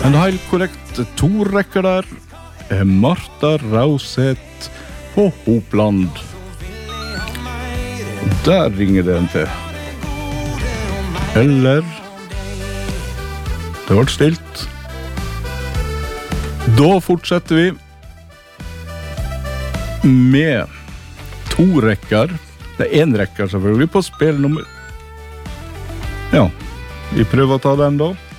En helt korrekt 2 rekker der. Martha Rauseth på Hopland. Og der ringer det en til. Eller det ble stilt. Da fortsetter vi med 2 rekker. Det 1 rekker selvfølgelig på spill nummer. Ja, vi prøver å ta den da.